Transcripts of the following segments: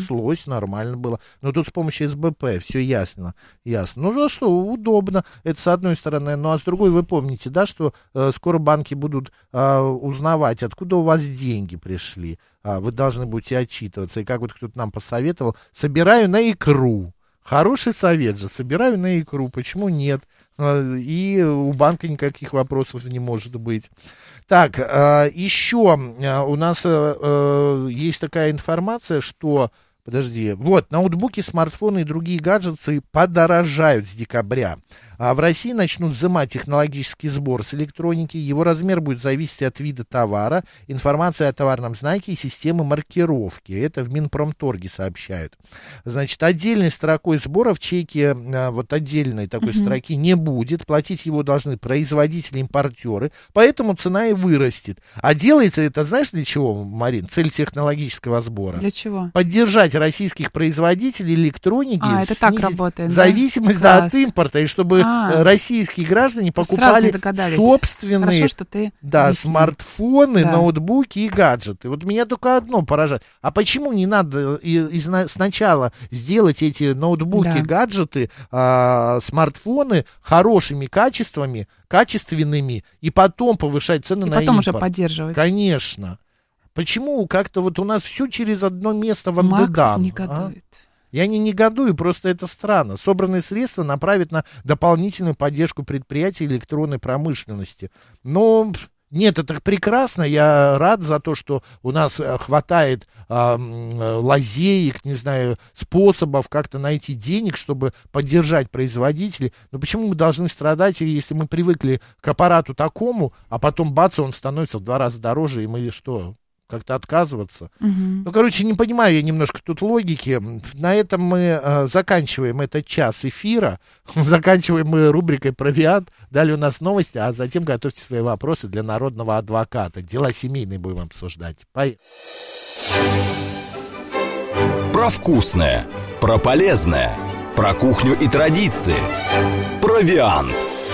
понеслось, нормально было. Но тут с помощью СБП все ясно. Ну, за что, удобно. Это с одной стороны. Ну, а с другой, вы помните, да, что скоро банки будут узнавать, откуда у вас деньги пришли. Вы должны будете отчитываться. И как вот кто-то нам посоветовал, собираю на икру. Хороший совет же, собираю на икру, почему нет? И у банка никаких вопросов не может быть. Так, еще у нас есть такая информация, что... Подожди, вот, ноутбуки, смартфоны и другие гаджеты подорожают с декабря. А в России начнут взимать технологический сбор с электроники. Его размер будет зависеть от вида товара, информация о товарном знаке и системы маркировки. Это в Минпромторге сообщают. Значит, отдельной строкой сбора в чеке, вот отдельной такой строки не будет. Платить его должны производители, импортеры. Поэтому цена и вырастет. А делается это, знаешь, для чего, Марин? Цель технологического сбора. Для чего? Поддержать российских производителей электроники, это так работает, зависимость от импорта, и чтобы российские граждане покупали собственные Хорошо, что ты смартфоны, ноутбуки и гаджеты. Вот меня только одно поражает. А почему не надо сначала сделать эти ноутбуки, гаджеты, смартфоны хорошими качественными, и потом повышать цены на импорт? И потом уже поддерживать. Конечно. Почему как-то вот у нас все через одно место в МДД? Макс негодует. Я не негодую, просто это странно. Собранные средства направить на дополнительную поддержку предприятий электронной промышленности. Но нет, это прекрасно. Я рад за то, что у нас хватает лазеек, не знаю, способов как-то найти денег, чтобы поддержать производителей. Но почему мы должны страдать, если мы привыкли к аппарату такому, а потом бац, он становится в 2 раза дороже, и мы что? Как-то отказываться. Ну, короче, не понимаю я немножко тут логики. На этом мы заканчиваем этот час эфира. Заканчиваем мы рубрикой «Провиант». Далее у нас новости, а затем готовьте свои вопросы для народного адвоката. Дела семейные будем обсуждать. Про вкусное, про полезное, про кухню и традиции. «Провиант».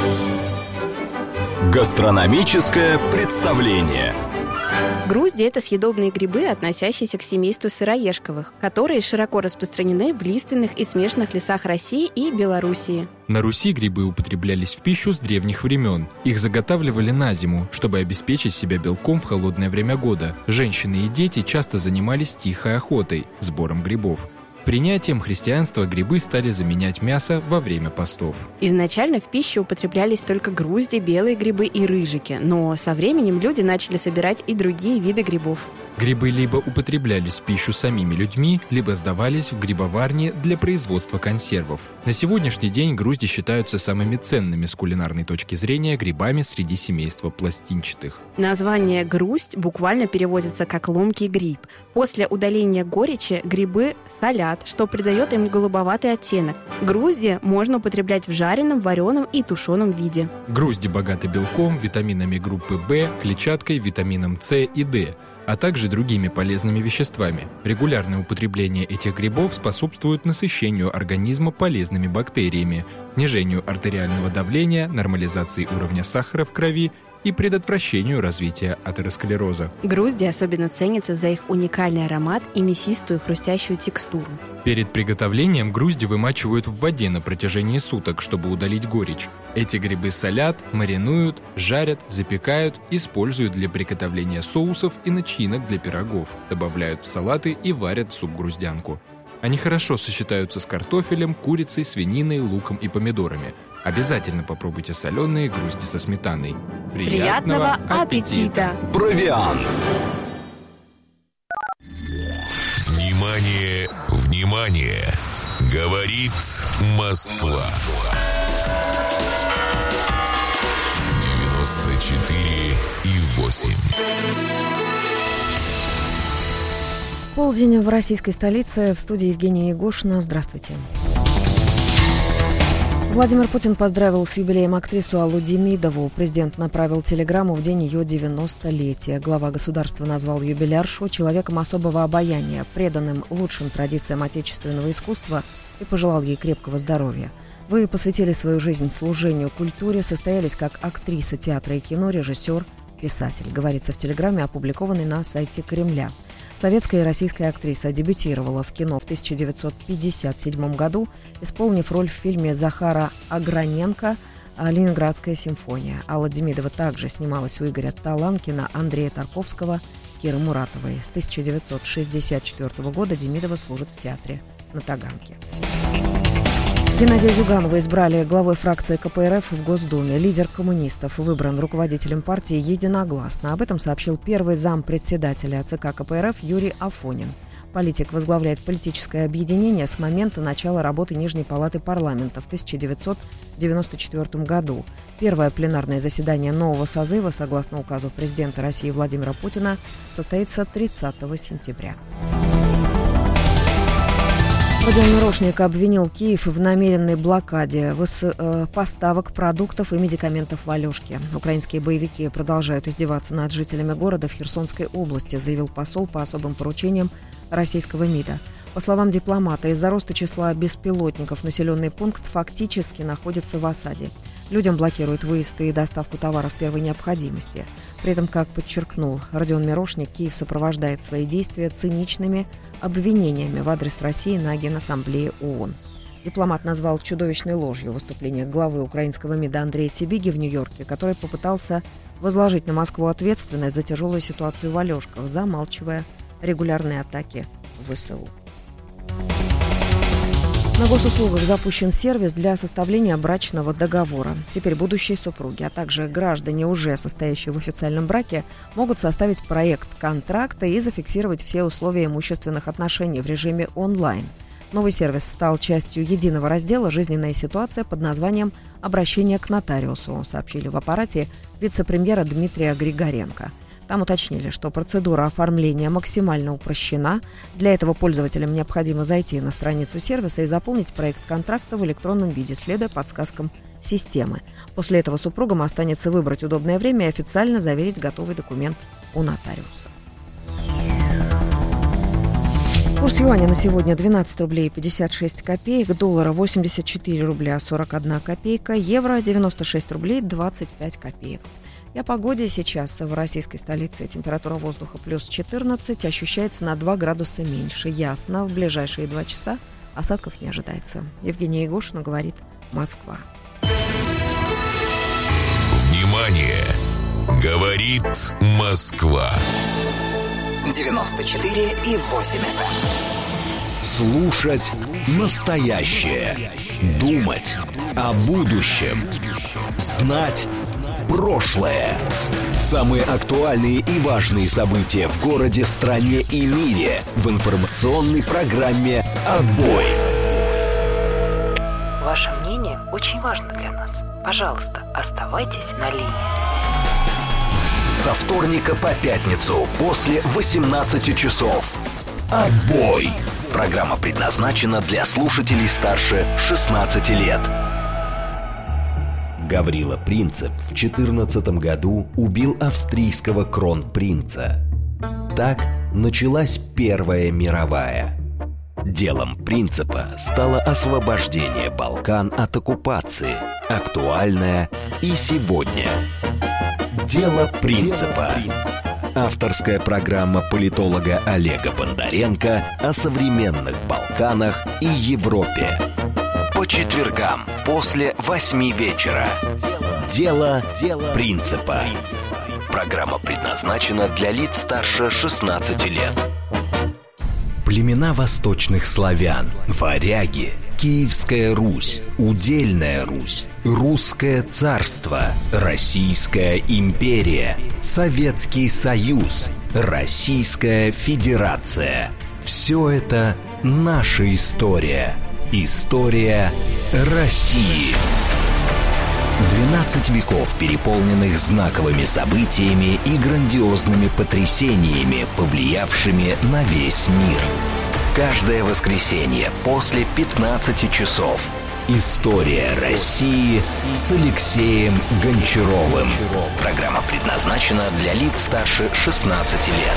Гастрономическое представление. Грузди – это съедобные грибы, относящиеся к семейству сыроежковых, которые широко распространены в лиственных и смешанных лесах России и Белоруссии. На Руси грибы употреблялись в пищу с древних времен. Их заготавливали на зиму, чтобы обеспечить себя белком в холодное время года. Женщины и дети часто занимались тихой охотой, сбором грибов. Принятием христианства грибы стали заменять мясо во время постов. Изначально в пищу употреблялись только грузди, белые грибы и рыжики, но со временем люди начали собирать и другие виды грибов. Грибы либо употреблялись в пищу самими людьми, либо сдавались в грибоварни для производства консервов. На сегодняшний день грузди считаются самыми ценными с кулинарной точки зрения грибами среди семейства пластинчатых. Название «груздь» буквально переводится как «ломкий гриб». После удаления горечи грибы солят, что придает им голубоватый оттенок. Грузди можно употреблять в жареном, вареном и тушеном виде. Грузди богаты белком, витаминами группы В, клетчаткой, витамином С и Д, а также другими полезными веществами. Регулярное употребление этих грибов способствует насыщению организма полезными бактериями, снижению артериального давления, нормализации уровня сахара в крови и предотвращению развития атеросклероза. Грузди особенно ценятся за их уникальный аромат и мясистую хрустящую текстуру. Перед приготовлением грузди вымачивают в воде на протяжении суток, чтобы удалить горечь. Эти грибы солят, маринуют, жарят, запекают, используют для приготовления соусов и начинок для пирогов, добавляют в салаты и варят суп-груздянку. Они хорошо сочетаются с картофелем, курицей, свининой, луком и помидорами. Обязательно попробуйте соленые грузди со сметаной. Приятного аппетита! Провиант. Внимание, внимание! Говорит Москва. 94,8. Полдень в российской столице. В студии Евгения Егошина. Здравствуйте. Владимир Путин поздравил с юбилеем актрису Аллу Демидову. Президент направил телеграмму в день ее 90-летия. Глава государства назвал юбиляршу человеком особого обаяния, преданным лучшим традициям отечественного искусства, и пожелал ей крепкого здоровья. Вы посвятили свою жизнь служению культуре, состоялись как актриса театра и кино, режиссер, писатель, говорится в телеграмме, опубликованной на сайте Кремля. Советская и российская актриса дебютировала в кино в 1957 году, исполнив роль в фильме Захара Аграненко «Ленинградская симфония». Алла Демидова также снималась у Игоря Таланкина, Андрея Тарковского, Киры Муратовой. С 1964 года Демидова служит в театре на Таганке. Геннадия Зюганова избрали главой фракции КПРФ в Госдуме. Лидер коммунистов выбран руководителем партии единогласно. Об этом сообщил первый зампредседателя ЦК КПРФ Юрий Афонин. Политик возглавляет политическое объединение с момента начала работы Нижней палаты парламента в 1994 году. Первое пленарное заседание нового созыва, согласно указу президента России Владимира Путина, состоится 30 сентября. Родион Мирошник обвинил Киев в намеренной блокаде поставок продуктов и медикаментов в Алешке. Украинские боевики продолжают издеваться над жителями города в Херсонской области, заявил посол по особым поручениям российского МИДа. По словам дипломата, из-за роста числа беспилотников населенный пункт фактически находится в осаде. Людям блокируют выезд и доставку товаров первой необходимости. При этом, как подчеркнул Родион Мирошник, Киев сопровождает свои действия циничными обвинениями в адрес России на Генассамблее ООН. Дипломат назвал чудовищной ложью выступление главы украинского МИДа Андрея Сибиги в Нью-Йорке, который попытался возложить на Москву ответственность за тяжелую ситуацию в Алешках, замалчивая регулярные атаки ВСУ. На госуслугах запущен сервис для составления брачного договора. Теперь будущие супруги, а также граждане, уже состоящие в официальном браке, могут составить проект контракта и зафиксировать все условия имущественных отношений в режиме онлайн. Новый сервис стал частью единого раздела «Жизненная ситуация» под названием «Обращение к нотариусу», сообщили в аппарате вице-премьера Дмитрия Григоренко. Там уточнили, что процедура оформления максимально упрощена. Для этого пользователям необходимо зайти на страницу сервиса и заполнить проект контракта в электронном виде, следуя подсказкам системы. После этого супругам останется выбрать удобное время и официально заверить готовый документ у нотариуса. Курс юаня на сегодня 12 рублей 56 копеек, доллара 84 рубля 41 копейка, евро 96 рублей 25 копеек. И о погоде сейчас в российской столице. Температура воздуха плюс 14, ощущается на 2 градуса меньше. Ясно, в ближайшие 2 часа осадков не ожидается. Евгения Егошина говорит «Москва». Внимание! Говорит Москва. 94,8 FM. Слушать настоящее. Думать о будущем. Знать прошлое. Самые актуальные и важные события в городе, стране и мире в информационной программе «Отбой». Ваше мнение очень важно для нас. Пожалуйста, оставайтесь на линии. Со вторника по пятницу после 18 часов. «Отбой». Программа предназначена для слушателей старше 16 лет. Гаврила Принцип в 14 году убил австрийского кронпринца. Так началась Первая мировая. Делом Принципа стало освобождение Балкан от оккупации, актуальное и сегодня. Дело Принципа. Авторская программа политолога Олега Бондаренко о современных Балканах и Европе. По четвергам после 8 вечера. Дело Принципа. Программа предназначена для лиц старше 16 лет. Племена восточных славян, варяги, Киевская Русь, Удельная Русь, Русское царство, Российская империя, Советский Союз, Российская Федерация. Все это наша история. История России. 12 веков, переполненных знаковыми событиями и грандиозными потрясениями, повлиявшими на весь мир. Каждое воскресенье после 15 часов. История России с Алексеем Гончаровым. Программа предназначена для лиц старше 16 лет.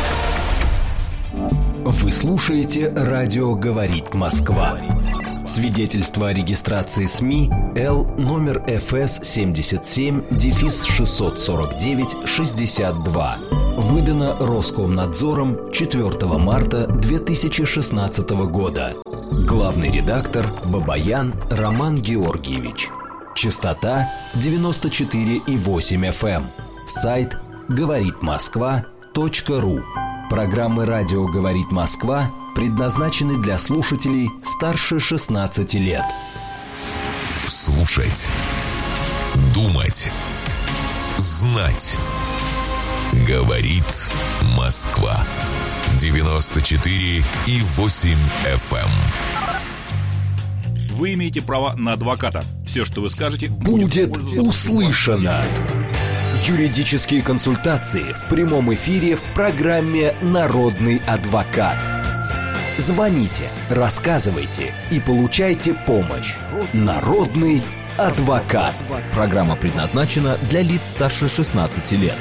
Вы слушаете «Радио говорит Москва». Свидетельство о регистрации СМИ Л номер ФС 77-649-62. выдано Роскомнадзором 4 марта 2016 года. Главный редактор Бабаян Роман Георгиевич. Частота 94,8 FM. Сайт говоритмосква.ру. Программы «Радио говорит Москва» предназначены для слушателей старше 16 лет. Слушать, думать, знать. Говорит Москва. 94,8 FM. Вы имеете право на адвоката. Все, что вы скажете, будет услышано. Юридические консультации в прямом эфире в программе «Народный адвокат». Звоните, рассказывайте и получайте помощь. Народный адвокат. Программа предназначена для лиц старше 16 лет.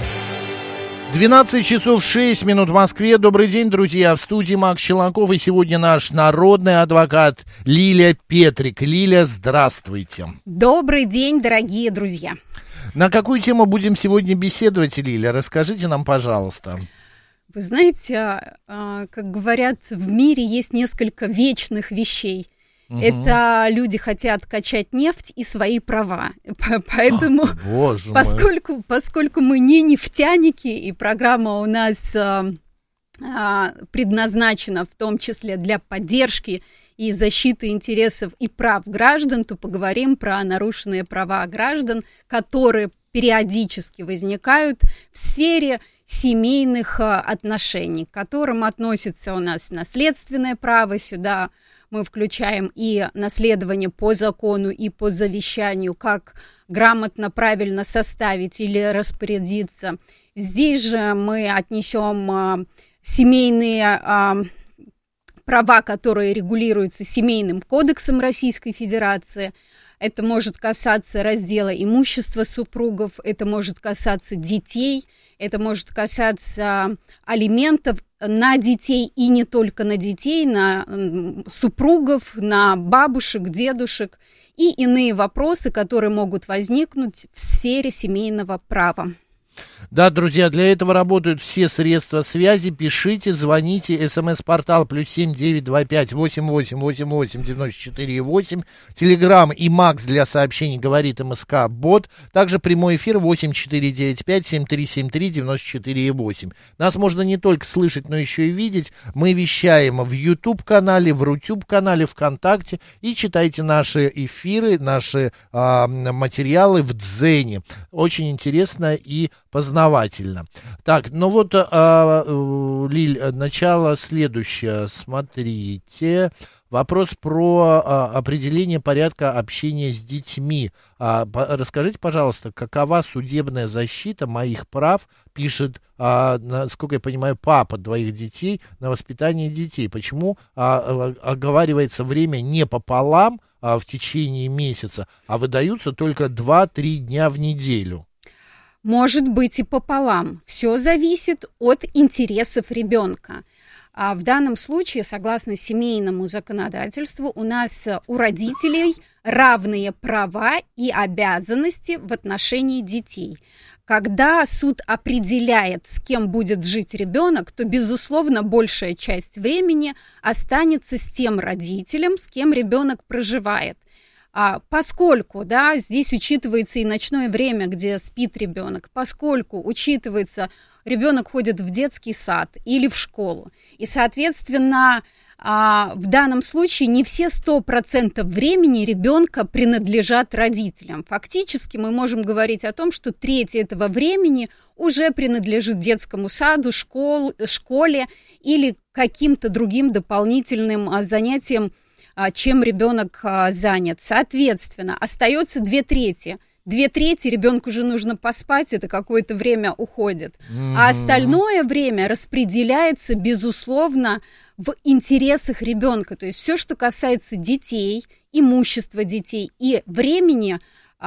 12 часов 6 минут в Москве. Добрый день, друзья. В студии Макс Челноков. И сегодня наш народный адвокат Лилия Петрик. Лилия, здравствуйте. Добрый день, дорогие друзья. На какую тему будем сегодня беседовать, Лилия? Расскажите нам, пожалуйста. Вы знаете, как говорят, в мире есть несколько вечных вещей. Это люди хотят качать нефть и свои права. Поэтому, поскольку мы не нефтяники, и программа у нас предназначена в том числе для поддержки и защиты интересов и прав граждан, то поговорим про нарушенные права граждан, которые периодически возникают в сфере семейных отношений, к которым относится у нас наследственное право. Сюда мы включаем и наследование по закону, и по завещанию, как грамотно, правильно составить или распорядиться. Здесь же мы отнесем семейные права, которые регулируются Семейным кодексом Российской Федерации. Это может касаться раздела имущества супругов, это может касаться детей, это может касаться алиментов на детей и не только на детей, на супругов, на бабушек, дедушек и иные вопросы, которые могут возникнуть в сфере семейного права. Да, друзья, для этого работают все средства связи. Пишите, звоните. СМС-портал +7 925 88 88 94 8. Телеграм и Макс для сообщений говорит МСК Бот. Также прямой эфир 8495 7373 94 8. Нас можно не только слышать, но еще и видеть. Мы вещаем в YouTube-канале, в Рутюб-канале, ВКонтакте. И читайте наши эфиры, наши материалы в Дзене. Очень интересно и познавательно. Так, ну вот, Лиль, начало следующее. Смотрите. Вопрос про определение порядка общения с детьми. Расскажите, пожалуйста, какова судебная защита моих прав, пишет, насколько я понимаю, папа двоих детей, на воспитание детей. Почему оговаривается время не пополам в течение месяца, а выдаются только 2-3 дня в неделю? Может быть и пополам. Все зависит от интересов ребенка. В данном случае, согласно семейному законодательству, у нас у родителей равные права и обязанности в отношении детей. Когда суд определяет, с кем будет жить ребенок, то, безусловно, большая часть времени останется с тем родителем, с кем ребенок проживает. Поскольку, да, здесь учитывается и ночное время, где спит ребенок, поскольку учитывается, ребенок ходит в детский сад или в школу, и, соответственно, в данном случае не все 100% времени ребенка принадлежат родителям. Фактически мы можем говорить о том, что треть этого времени уже принадлежит детскому саду, школе или каким-то другим дополнительным занятиям, чем ребенок занят. Соответственно, остается 2/3. 2/3 ребенку уже нужно поспать, это какое-то время уходит. А остальное время распределяется, безусловно, в интересах ребенка. То есть все, что касается детей, имущества детей и времени,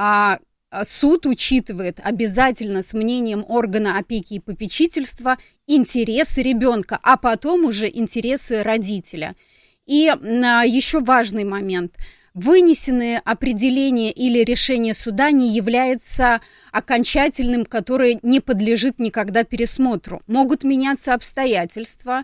суд учитывает обязательно с мнением органа опеки и попечительства интересы ребенка, а потом уже интересы родителя. И еще важный момент. вынесенное определение или решение суда не является окончательным, которое не подлежит никогда пересмотру. Могут меняться обстоятельства,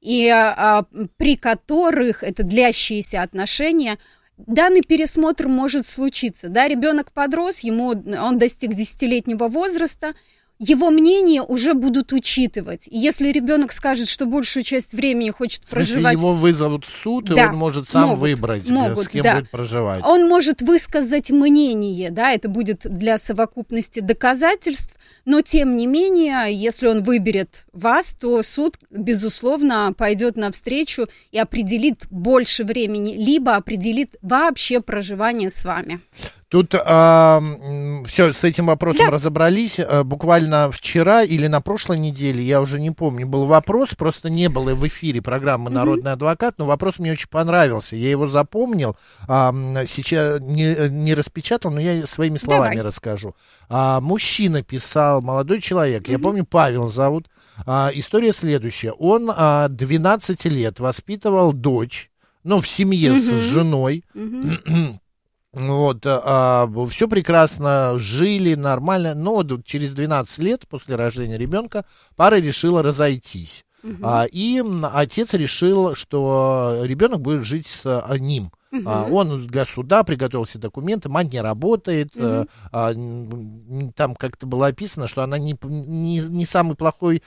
при которых это длящиеся отношения, данный пересмотр может случиться. Да, ребенок подрос, он достиг 10-летнего возраста, его мнение уже будут учитывать. И если ребенок скажет, что большую часть времени хочет проживать... его вызовут в суд, и он может сам выбрать, с кем будет проживать. Он может высказать мнение, да, это будет для совокупности доказательств, но тем не менее, если он выберет вас, то суд, безусловно, пойдет навстречу и определит больше времени, либо определит вообще проживание с вами. Тут все, с этим вопросом разобрались. Буквально вчера или на прошлой неделе, я уже не помню, был вопрос, просто не было в эфире программы «Народный адвокат», но вопрос мне очень понравился. Я его запомнил, сейчас не распечатал, но я своими словами расскажу. Мужчина писал, молодой человек, я помню, Павел зовут. История следующая. Он 12 лет воспитывал дочь, в семье с женой. Вот, все прекрасно, жили нормально, но через 12 лет после рождения ребенка пара решила разойтись. И отец решил, что ребенок будет жить с ним. Он для суда приготовил все документы, мать не работает, там как-то было описано, что она не самый плохой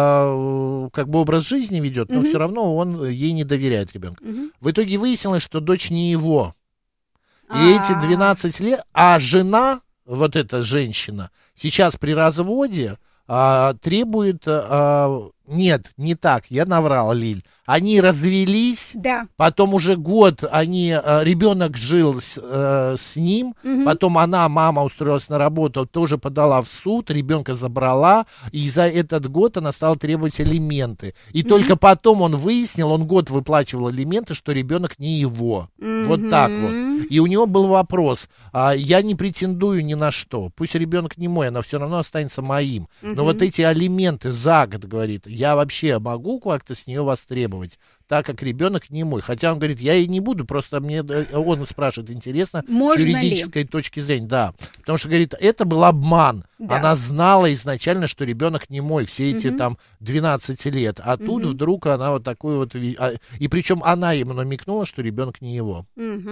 образ жизни ведет, но все равно он ей не доверяет, ребенка. В итоге выяснилось, что дочь не его. И эти 12 лет, а жена, вот эта женщина, сейчас при разводе требует... Нет, не так, я наврал, Лиль. Они развелись, потом уже год ребенок жил с ним, потом мама устроилась на работу, тоже подала в суд, ребенка забрала, и за этот год она стала требовать алименты. И только потом он выяснил, он год выплачивал алименты, что ребенок не его. Вот так вот. И у него был вопрос, я не претендую ни на что, пусть ребенок не мой, она все равно останется моим. Но вот эти алименты за год, говорит, я вообще могу как-то с нее востребовать, так как ребенок не мой. Хотя он говорит, я и не буду, просто он спрашивает, интересно, можно с юридической точки зрения. Да, потому что, говорит, это был обман. Да. Она знала изначально, что ребенок не мой, все эти 12 лет. А тут вдруг она вот такой вот... И причем она ему намекнула, что ребенок не его.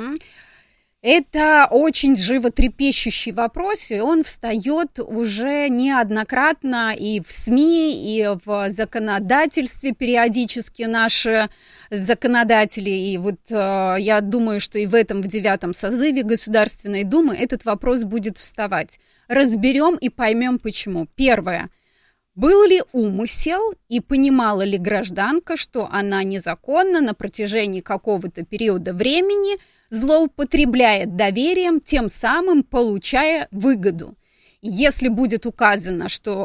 Это очень животрепещущий вопрос, и он встает уже неоднократно и в СМИ, и в законодательстве периодически наши законодатели. И вот я думаю, что и в 9-м созыве Государственной Думы этот вопрос будет вставать. Разберем и поймем, почему. Первое. Был ли умысел и понимала ли гражданка, что она незаконно на протяжении какого-то периода времени злоупотребляет доверием, тем самым получая выгоду. Если будет доказано, что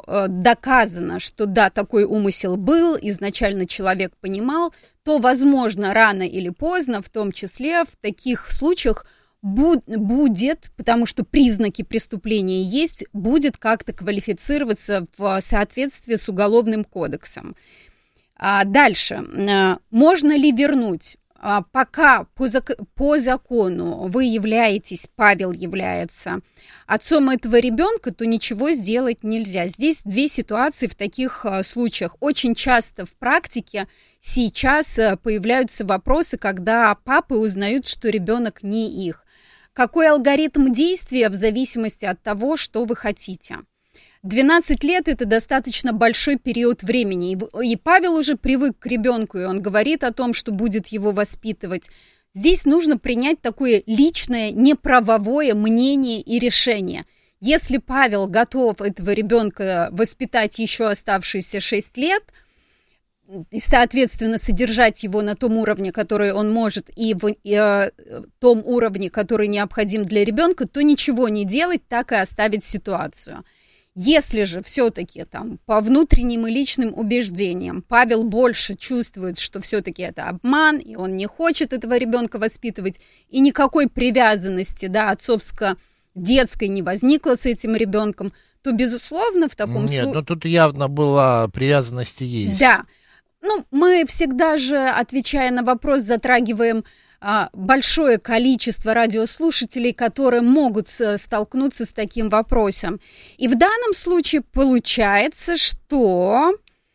да, такой умысел был, изначально человек понимал, то, возможно, рано или поздно, в том числе в таких случаях, будет, потому что признаки преступления есть, будет как-то квалифицироваться в соответствии с Уголовным кодексом. Дальше. Можно ли вернуть? Пока по закону Павел является отцом этого ребенка, то ничего сделать нельзя. Здесь две ситуации в таких случаях. Очень часто в практике сейчас появляются вопросы, когда папы узнают, что ребенок не их. Какой алгоритм действия в зависимости от того, что вы хотите? 12 лет – это достаточно большой период времени, и Павел уже привык к ребенку, и он говорит о том, что будет его воспитывать. Здесь нужно принять такое личное, неправовое мнение и решение. Если Павел готов этого ребенка воспитать еще оставшиеся 6 лет, и, соответственно, содержать его на том уровне, который он может, и в том уровне, который необходим для ребенка, то ничего не делать, так и оставить ситуацию. Если же все-таки там по внутренним и личным убеждениям Павел больше чувствует, что все-таки это обман, и он не хочет этого ребенка воспитывать, и никакой привязанности, отцовско-детской не возникло с этим ребенком, то, безусловно, в таком случае... Нет, тут явно была привязанность есть. Да. Мы всегда же, отвечая на вопрос, затрагиваем большое количество радиослушателей, которые могут столкнуться с таким вопросом. И в данном случае получается, что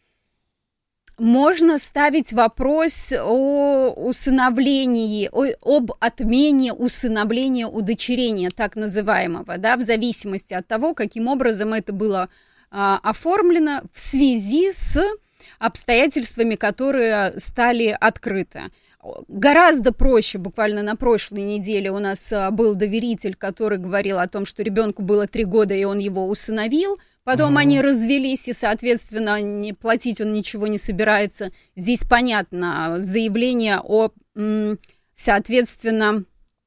можно ставить вопрос о усыновлении, об отмене усыновления, удочерения, так называемого, да, в зависимости от того, каким образом это было оформлено в связи с обстоятельствами, которые стали открыты. Гораздо проще, буквально на прошлой неделе у нас был доверитель, который говорил о том, что ребенку было 3 года, и он его усыновил. Потом они развелись, и, соответственно, не платить он ничего не собирается. Здесь понятно, заявление о, соответственно,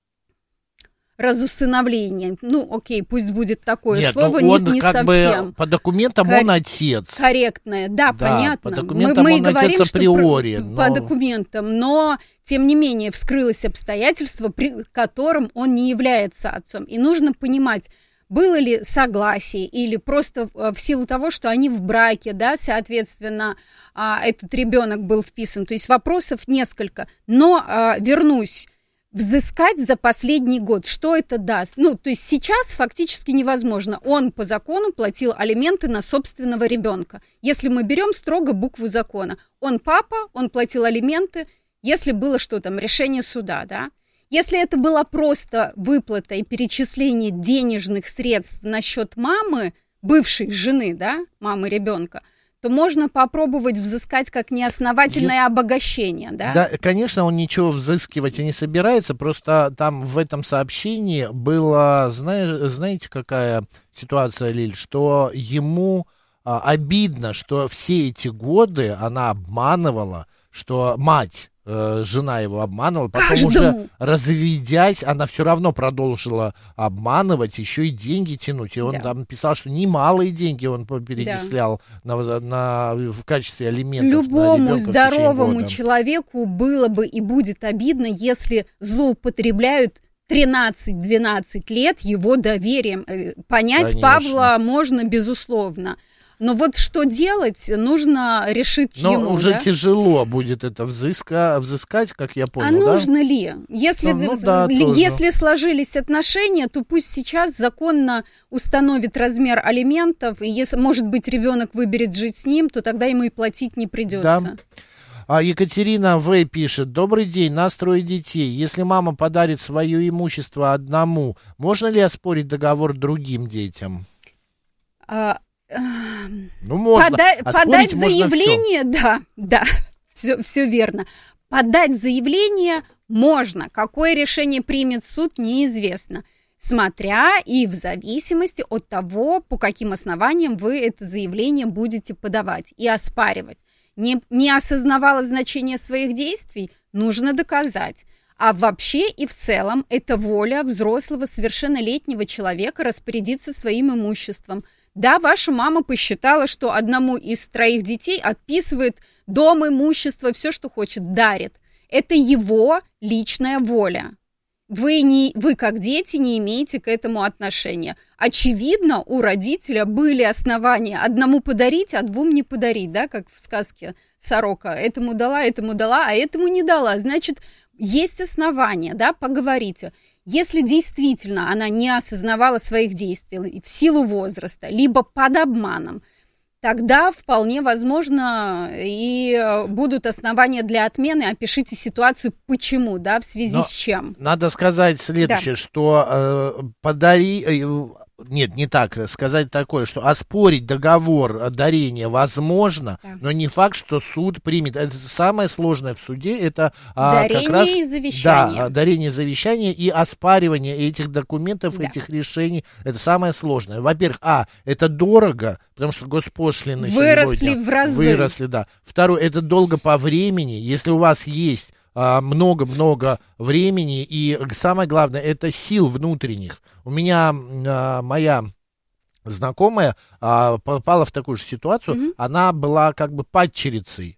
разусыновлении. Ну, окей, пусть будет такое слово, не как совсем. Бы по документам он отец. Корректное, да, понятно. По документам он говорим, отец априори. По документам, но, тем не менее, вскрылось обстоятельство, при котором он не является отцом. И нужно понимать, было ли согласие или просто в силу того, что они в браке, да, соответственно, этот ребенок был вписан. То есть вопросов несколько. Но вернусь. Взыскать за последний год, что это даст? Ну, то есть сейчас фактически невозможно. Он по закону платил алименты на собственного ребенка. Если мы берем строго букву закона. Он папа, он платил алименты, если было что там, решение суда, да? Если это была просто выплата и перечисление денежных средств на счет мамы, бывшей жены, да, мамы ребенка, то можно попробовать взыскать как неосновательное обогащение, да? Да, конечно, он ничего взыскивать и не собирается, просто там в этом сообщении было, знаете, какая ситуация, Лиль, что ему обидно, что все эти годы она обманывала, что мать, жена его обманывала, потом уже разведясь, она все равно продолжила обманывать, еще и деньги тянуть. И он там писал, что немалые деньги он перечислял в качестве алиментов. Любому здоровому человеку было бы и будет обидно, если злоупотребляют 13-12 лет его доверием. Понять Конечно. Павла можно, безусловно. Но вот что делать, нужно решить ему. Но уже тяжело будет это взыскать, как я понял, да? Нужно ли? Если сложились отношения, то пусть сейчас законно установит размер алиментов, и если, может быть, ребенок выберет жить с ним, то тогда ему и платить не придется. Да. Екатерина В. пишет: добрый день, нас 3 детей. Если мама подарит свое имущество одному, можно ли оспорить договор другим детям? Можно. Подать заявление, да, все верно. Подать заявление можно. Какое решение примет суд, неизвестно. Смотря и в зависимости от того, по каким основаниям вы это заявление будете подавать и оспаривать. Не осознавала значение своих действий, нужно доказать. А вообще и в целом это воля взрослого совершеннолетнего человека распорядиться своим имуществом. Да, ваша мама посчитала, что одному из 3 детей отписывает дом, имущество, все, что хочет, дарит. Это его личная воля. Вы как дети не имеете к этому отношения. Очевидно, у родителя были основания одному подарить, а 2 не подарить, да, как в сказке «Сорока». Этому дала, а этому не дала. Значит, есть основания, да, поговорите. Если действительно она не осознавала своих действий в силу возраста, либо под обманом, тогда вполне возможно и будут основания для отмены. Опишите ситуацию, почему, да, в связи с чем. Надо сказать следующее, что не так, сказать такое, что оспорить договор дарения возможно, но не факт, что суд примет. Это самое сложное в суде, это дарение как раз, и завещание. Да, дарение и завещание и оспаривание этих документов, этих решений, это самое сложное. Во-первых, это дорого, потому что госпошлины выросли в разы. Выросли, да. Второе, это долго по времени, если у вас есть много-много времени, и самое главное, это сил внутренних. У меня моя знакомая попала в такую же ситуацию, она была как бы падчерицей,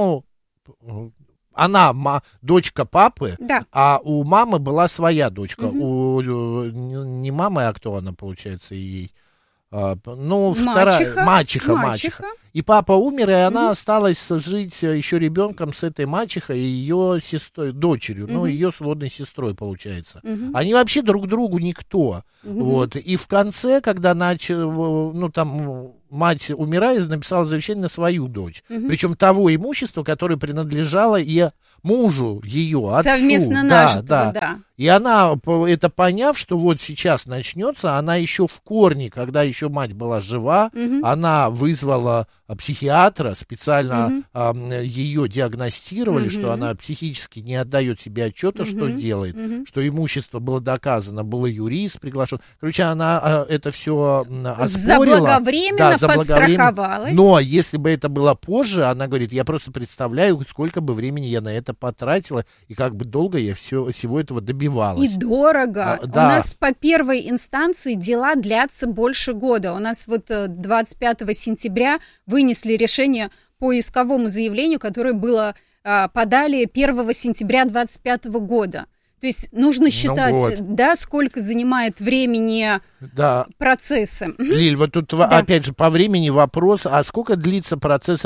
она дочка папы, а у мамы была своя дочка, не мама, а кто она, получается, ей? мачеха. И папа умер, и она осталась жить еще ребенком с этой мачехой и ее сестрой, дочерью, ну, ее сводной сестрой, получается. Они вообще друг другу никто. Вот. И в конце, когда мать умирает, написала завещание на свою дочь. Причем того имущества, которое принадлежало и мужу ее, отцу. Совместно нажитого, да. И она, это поняв, что вот сейчас начнется, она еще в корне, когда еще мать была жива, она вызвала психиатра, специально ее диагностировали, что она психически не отдает себе отчета, что делает, что имущество было доказано, был юрист приглашен. Короче, она это все оспорила. Заблаговременно подстраховалась. Но если бы это было позже, она говорит, я просто представляю, сколько бы времени я на это потратила, и как бы долго я всего этого добивалась. И дорого. У нас по первой инстанции дела длятся больше года. У нас вот 25 сентября вынесли решение по исковому заявлению, которое было подали 1 сентября 2025 года. То есть нужно считать, сколько занимает времени процессы. Лиль, вот тут опять же по времени вопрос, а сколько длится процесс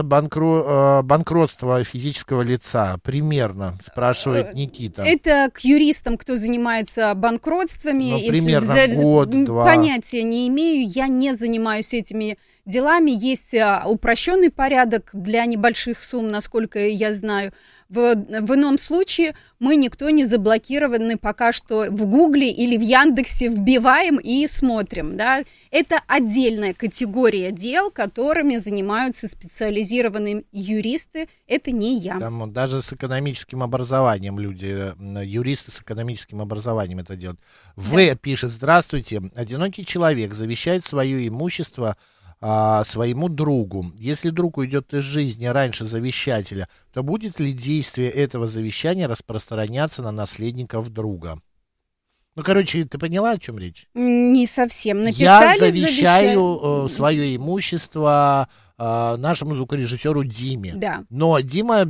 банкротства физического лица? Примерно, спрашивает Никита. Это к юристам, кто занимается банкротствами. Примерно год-два. Понятия не имею, я не занимаюсь этими делами. Есть упрощенный порядок для небольших сумм, насколько я знаю. В ином случае мы никто не заблокированы пока что в Гугле или в Яндексе, вбиваем и смотрим, да. Это отдельная категория дел, которыми занимаются специализированные юристы, это не я. Там даже с экономическим образованием люди, юристы с экономическим образованием это делают. В пишет, здравствуйте, одинокий человек завещает свое имущество своему другу. Если друг уйдет из жизни раньше завещателя, то будет ли действие этого завещания распространяться на наследников друга? Ну, короче, ты поняла, о чем речь? Не совсем. Я завещаю свое имущество нашему звукорежиссеру Диме. Да. Но Дима...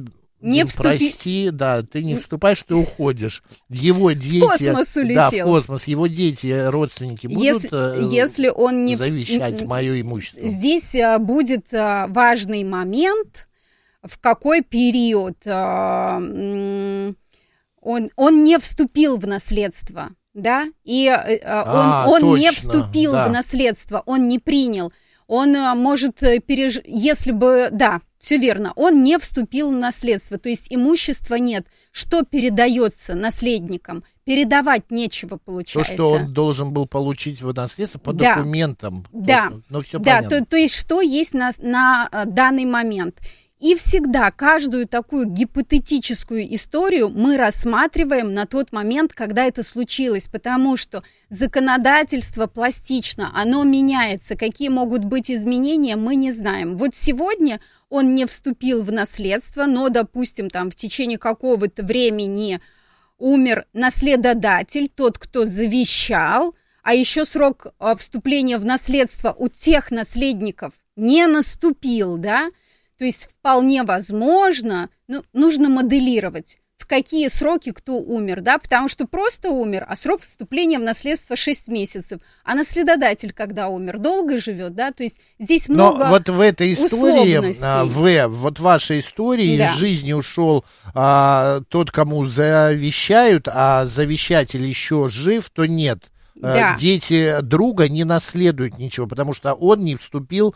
прости, ты не вступаешь, ты уходишь. Его дети... В космос улетел. Да, в космос. Его дети, родственники будут если он не завещать мое имущество. Здесь будет важный момент, в какой период он не вступил в наследство, да? И он не вступил в наследство, он не принял. Он может если бы... Да, все верно, он не вступил в наследство, то есть имущества нет. Что передается наследникам? Передавать нечего, получается. То, что он должен был получить в наследство по документам. Да, то есть что есть на данный момент. И всегда каждую такую гипотетическую историю мы рассматриваем на тот момент, когда это случилось, потому что законодательство пластично, оно меняется. Какие могут быть изменения, мы не знаем. Вот сегодня он не вступил в наследство, но, допустим, там в течение какого-то времени умер наследодатель, тот, кто завещал, а еще срок вступления в наследство у тех наследников не наступил, да? То есть вполне возможно, нужно моделировать, в какие сроки кто умер, да, потому что просто умер, а срок вступления в наследство 6 месяцев, а наследодатель, когда умер, долго живет, да, то есть здесь много вот в этой истории, вот в вашей истории из жизни ушел тот, кому завещают, а завещатель еще жив, то нет. Да. Дети друга не наследуют ничего, потому что он не вступил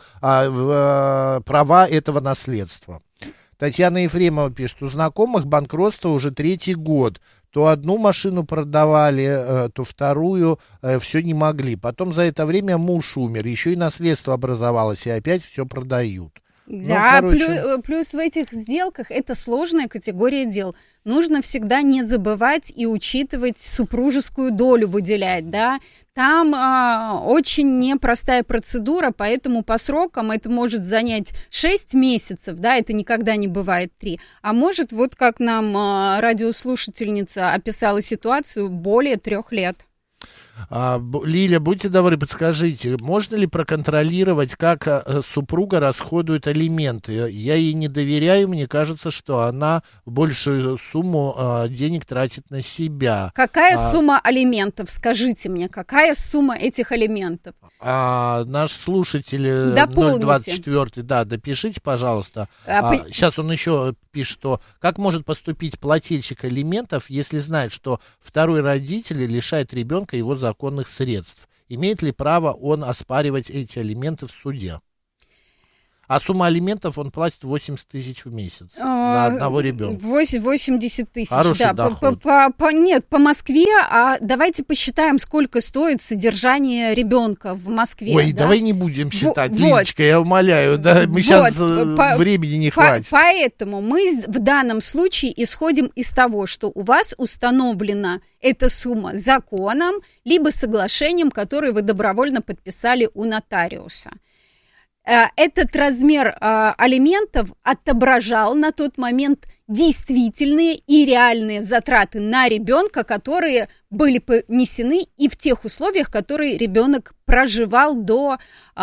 в права этого наследства. Татьяна Ефремова пишет, у знакомых банкротство уже 3-й год. То одну машину продавали, то вторую, все не могли. Потом за это время муж умер, еще и наследство образовалось, и опять все продают. Да, плюс в этих сделках это сложная категория дел. Нужно всегда не забывать и учитывать супружескую долю, выделять, да. Там очень непростая процедура, поэтому по срокам это может занять 6 месяцев, да, это никогда не бывает 3. А может, вот как нам радиослушательница описала ситуацию, более 3 лет. Лиля, будьте добры, подскажите, можно ли проконтролировать, как супруга расходует алименты? Я ей не доверяю, мне кажется, что она большую сумму денег тратит на себя. Какая сумма алиментов? Скажите мне, какая сумма этих алиментов? Наш слушатель 024, да, допишите, пожалуйста. Сейчас он еще пишет, что как может поступить плательщик алиментов, если знает, что второй родитель лишает ребенка его законных средств? Имеет ли право он оспаривать эти алименты в суде? А сумма алиментов он платит 80 тысяч в месяц на одного ребенка. 80 тысяч, хороший да. доход. Нет, по Москве, давайте посчитаем, сколько стоит содержание ребенка в Москве. Ой, да? Давай не будем считать, Лилечка, я умоляю, да, мы сейчас времени не хватит. Поэтому мы в данном случае исходим из того, что у вас установлена эта сумма законом, либо соглашением, которое вы добровольно подписали у нотариуса. Этот размер алиментов отображал на тот момент действительные и реальные затраты на ребенка, которые были понесены и в тех условиях, которые ребенок проживал до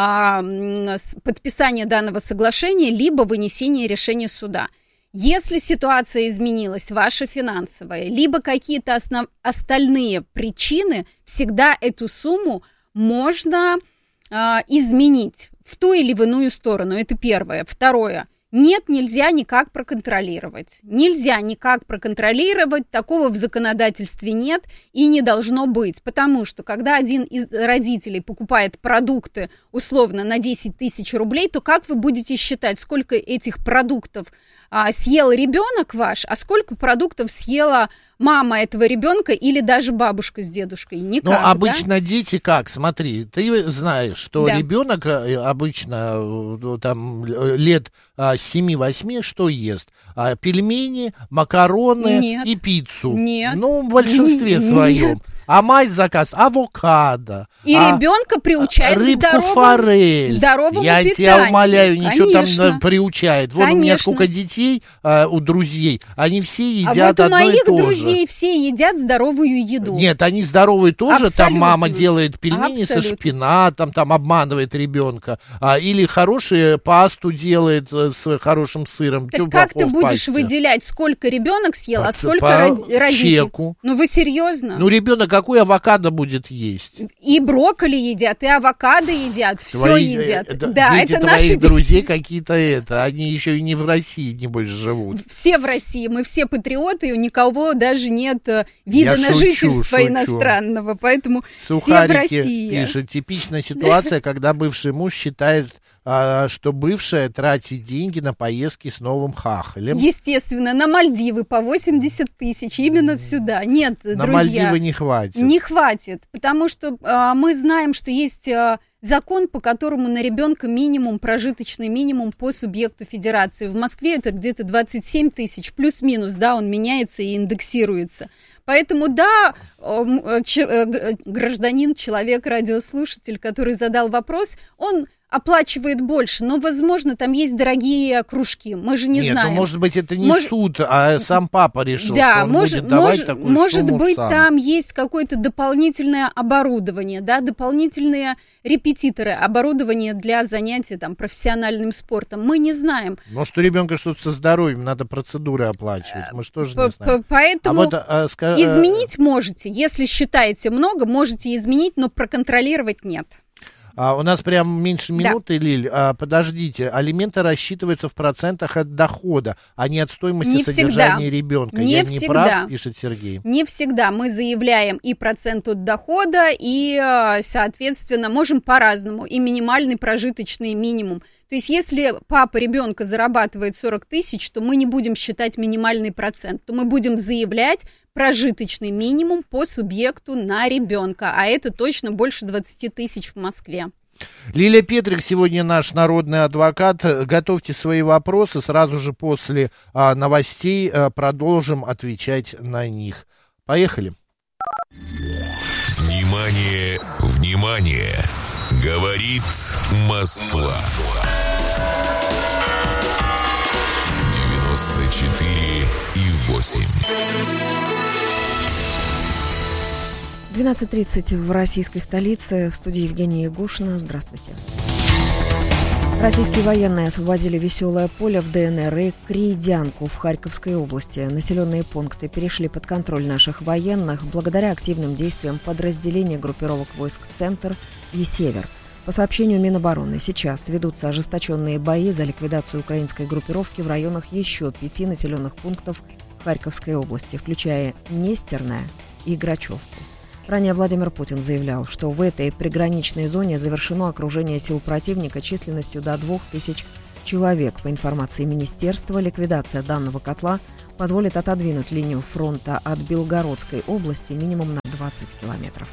подписания данного соглашения, либо вынесения решения суда. Если ситуация изменилась, ваша финансовая, либо какие-то остальные причины, всегда эту сумму можно изменить в ту или в иную сторону. Это первое. Второе. Нет, нельзя никак проконтролировать. Нельзя никак проконтролировать, такого в законодательстве нет и не должно быть. Потому что, когда один из родителей покупает продукты условно на 10 тысяч рублей, то как вы будете считать, сколько этих продуктов съел ребенок ваш, а сколько продуктов съела мама этого ребенка или даже бабушка с дедушкой? Никак. Ну, обычно дети как? Смотри, ты знаешь, что ребенок обычно там лет 7-8 что ест? Пельмени, макароны и пиццу. Нет. Ну, в большинстве своем. А мать заказ авокадо. И ребенка приучает рыбку форель. Здоровому Я питанию. тебя умоляю, ничего Конечно. там приучает. Вот у меня сколько детей у друзей, они все едят вот одно и то же. у моих друзей все едят здоровую еду. Нет, они здоровые тоже. Абсолютно. Там мама делает пельмени со шпинатом, там обманывает ребенка. Или хорошую пасту делает с хорошим сыром. Так как ты будешь выделять, сколько ребенок съел, а сколько родителей? Чеку. Ну вы серьезно? Ну ребенок какой авокадо будет есть? И брокколи едят, и авокадо едят, все едят. Да, дети это твоих друзей какие-то они еще и не в России, небось, живут. Все в России, мы все патриоты, и у никого даже нет вида на жительство иностранного, поэтому Сухарики все в России. Пишет, типичная ситуация, когда бывший муж считает, что бывшая тратит деньги на поездки с новым хахалем. Естественно, на Мальдивы по 80 тысяч, именно сюда. Нет, на друзья. Мальдивы не хватит. Не хватит, потому что мы знаем, что есть закон, по которому на ребенка минимум, прожиточный минимум по субъекту федерации. В Москве это где-то 27 тысяч, плюс-минус, да, он меняется и индексируется. Поэтому, да, гражданин, человек, радиослушатель, который задал вопрос, он оплачивает больше, но, возможно, там есть дорогие кружки, мы же не знаем. Нет, может быть, это не суд, а сам папа решил, что он будет давать такую может сумму быть, сам. там есть какое-то дополнительное оборудование, да, дополнительные репетиторы, оборудование для занятий там профессиональным спортом, мы не знаем. Может, у ребенка что-то со здоровьем, надо процедуры оплачивать, мы же тоже не знаем. Поэтому изменить можете, если считаете много, можете изменить, но проконтролировать нет. У нас прям меньше минуты, да. Лиль. Подождите, алименты рассчитываются в процентах от дохода, а не от стоимости не содержания ребенка. Я не прав, пишет Сергей. Не всегда. Мы заявляем и процент от дохода, и, соответственно, можем по-разному. И минимальный прожиточный минимум. То есть, если папа ребенка зарабатывает 40 тысяч, то мы не будем считать минимальный процент, то мы будем заявлять прожиточный минимум по субъекту на ребенка, а это точно больше 20 тысяч в Москве. Лилия Петрик сегодня наш народный адвокат. Готовьте свои вопросы, сразу же после новостей продолжим отвечать на них. Поехали. Внимание, внимание! Говорит Москва. 94,8. 12:30 в российской столице. В студии Евгения Ягушина. Здравствуйте. Российские военные освободили Веселое поле в ДНР и Крейдянку в Харьковской области. Населенные пункты перешли под контроль наших военных благодаря активным действиям подразделений группировок войск «Центр» и «Север». По сообщению Минобороны, сейчас ведутся ожесточенные бои за ликвидацию украинской группировки в районах еще 5 населенных пунктов Харьковской области, включая Нестерное и Грачевку. Ранее Владимир Путин заявлял, что в этой приграничной зоне завершено окружение сил противника численностью до 2000 человек. По информации министерства, ликвидация данного котла позволит отодвинуть линию фронта от Белгородской области минимум на 20 километров.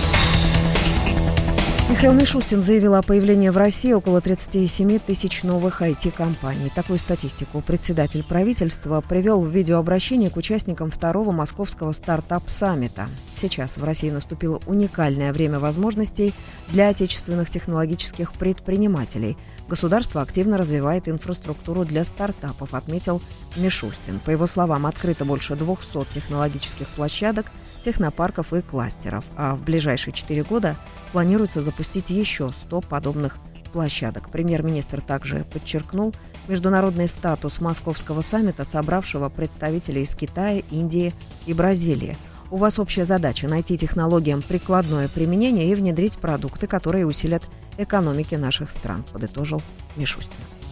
Михаил Мишустин заявил о появлении в России около 37 тысяч новых IT-компаний. Такую статистику председатель правительства привел в видеообращении к участникам второго московского стартап-саммита. Сейчас в России наступило уникальное время возможностей для отечественных технологических предпринимателей. Государство активно развивает инфраструктуру для стартапов, отметил Мишустин. По его словам, открыто больше 200 технологических площадок, технопарков и кластеров, а в ближайшие 4 года планируется запустить еще 100 подобных площадок. Премьер-министр также подчеркнул международный статус московского саммита, собравшего представителей из Китая, Индии и Бразилии. У вас общая задача – найти технологиям прикладное применение и внедрить продукты, которые усилят экономики наших стран, подытожил Мишустин.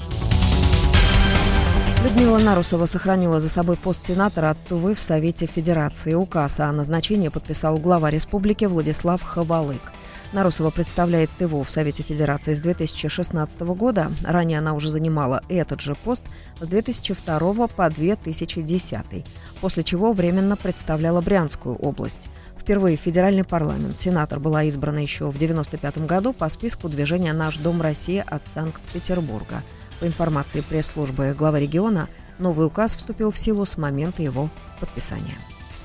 Людмила Нарусова сохранила за собой пост сенатора от Тувы в Совете Федерации. Указ о назначении подписал глава республики Владислав Ховалык. Нарусова представляет Тыву в Совете Федерации с 2016 года. Ранее она уже занимала этот же пост с 2002 по 2010, после чего временно представляла Брянскую область. Впервые в федеральный парламент сенатор была избрана еще в 1995 году по списку движения «Наш дом России» от Санкт-Петербурга. По информации пресс-службы главы региона, новый указ вступил в силу с момента его подписания.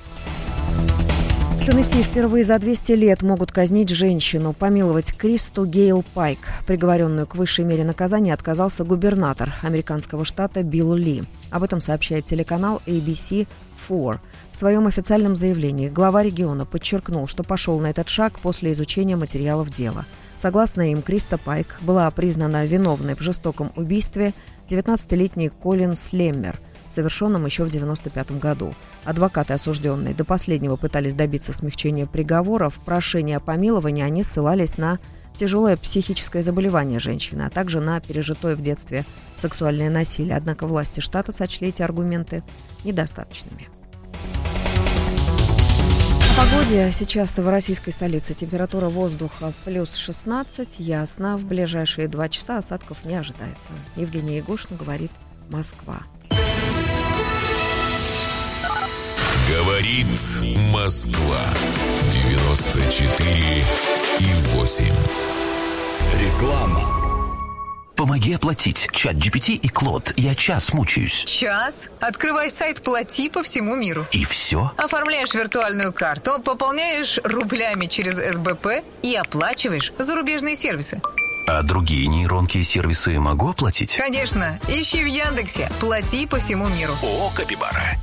В Теннесси впервые за 200 лет могут казнить женщину. Помиловать Кристу Гейл Пайк, приговоренную к высшей мере наказания, отказался губернатор американского штата Билл Ли. Об этом сообщает телеканал ABC4. В своем официальном заявлении глава региона подчеркнул, что пошел на этот шаг после изучения материалов дела. Согласно им, Криста Пайк была признана виновной в жестоком убийстве 19-летней Колин Слеммер, совершенном еще в 1995 году. Адвокаты осужденной до последнего пытались добиться смягчения приговора. В прошении о помиловании они ссылались на тяжелое психическое заболевание женщины, а также на пережитое в детстве сексуальное насилие. Однако власти штата сочли эти аргументы недостаточными. О погоде. Сейчас в российской столице температура воздуха плюс 16. Ясно. В ближайшие 2 часа осадков не ожидается. Евгения Ягушина, говорит Москва. Говорит Москва. 94,8. Реклама. Помоги оплатить. ChatGPT и Клод. Я час мучаюсь. Час? Открывай сайт «Плати» по всему миру. И все? Оформляешь виртуальную карту, пополняешь рублями через СБП и оплачиваешь зарубежные сервисы. А другие нейронки и сервисы могу оплатить? Конечно. Ищи в Яндексе «Плати» по всему миру. О, Капибара.